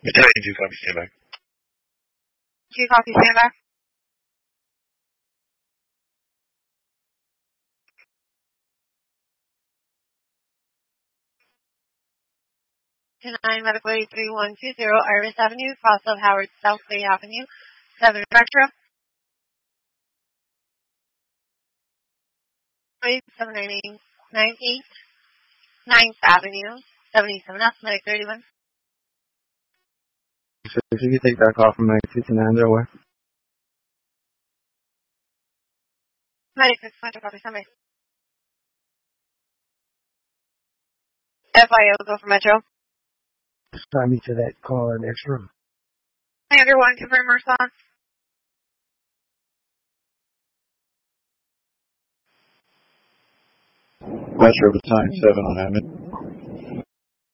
Battalion 2 copy, stand by. 2 copy, stand by. Nine Medical 83120 Iris Avenue, cross of Howard South Bay Avenue, 7 Metro. 798 9th Avenue, 77F, Medic 31. So if you could take that call from Medic 229, they're aware. Medic 6 Metro, copy, stand by. FIO, go for Metro. Sign me to that call in extra. Commander 1, confirm response. Metro Battalion 7 on admin.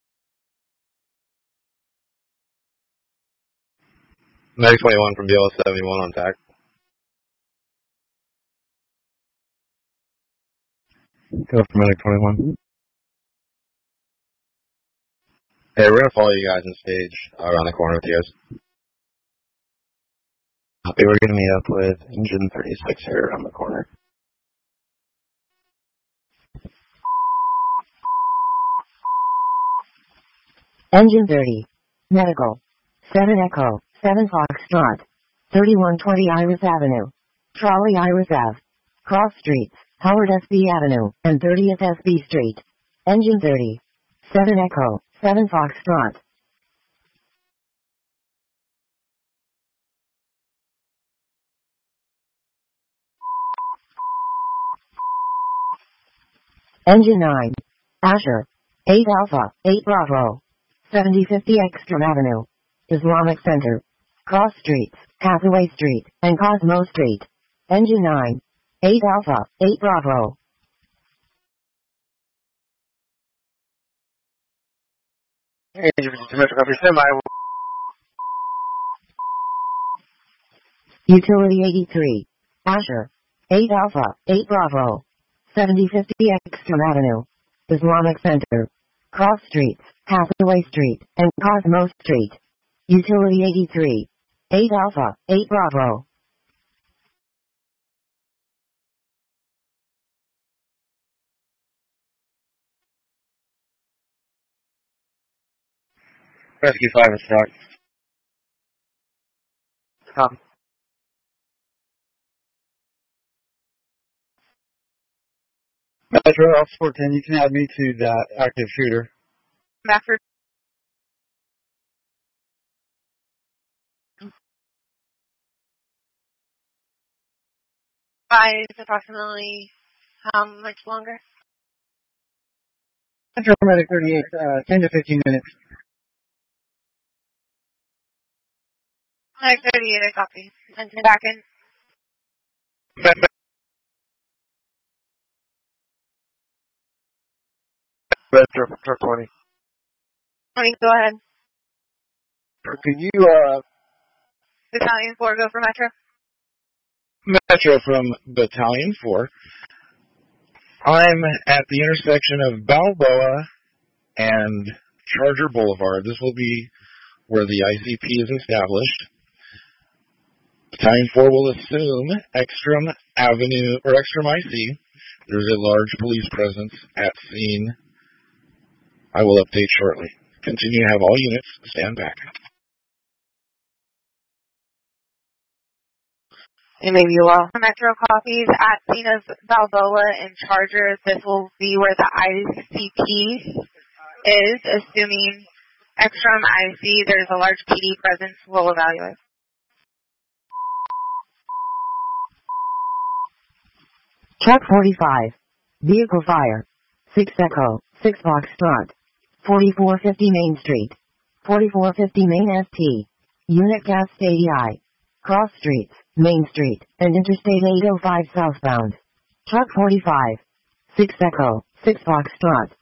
Medic 21 from BLS 71 on TAC. Go for Medic 21. Hey, we're gonna follow you guys on stage around the corner with you guys. Okay, we're gonna meet up with Engine 36 here around the corner. Engine 30. Medical. 7 Echo. 7 Foxtrot. 3120 Iris Avenue. Trolley Iris Ave. Cross Streets. Howard SB Avenue. And 30th SB Street. Engine 30. 7 Echo. 7 Foxtrot. Engine 9. Asher. 8 Alpha. 8 Bravo. 7050 Ekstrom Avenue. Islamic Center. Cross Streets. Hathaway Street. And Cosmo Street. Engine 9. 8 Alpha. 8 Bravo. Engine 52 Metro, copy, stand by. Utility 83. Asher. 8 Alpha. 8 Bravo. 7050 Ekstrom Avenue. Islamic Center. Cross Streets. Hathaway Street. And Cosmo Street. Utility 83. 8 Alpha. 8 Bravo. Rescue 5 is stock. Copy. Metro, Alpha 410, you can add me to that active shooter. Backford. By approximately how much longer? Metro Medic 38, 10 to 15 minutes. Medic 38, I copy. Engine back in. Metro 20. 20, go ahead. Can you, Battalion 4, go for Metro. Metro from Battalion 4. I'm at the intersection of Balboa and Charger Boulevard. This will be where the ICP is established. Battalion 4 will assume Ekstrom Avenue, or Ekstrom IC. There's a large police presence at scene. I will update shortly. Continue to have all units stand back. It may be a while. Metro copies at scene of Balboa and Charger. This will be where the ICP is, assuming Ekstrom IC. There's a large PD presence. We'll evaluate. Truck 45. Vehicle fire. 6 Echo. 6 Foxtrot. 4450 Main Street. 4450 Main ST. Unit gas ADI. Cross Streets, Main Street, and Interstate 805 southbound. Truck 45. 6 Echo. 6 Foxtrot.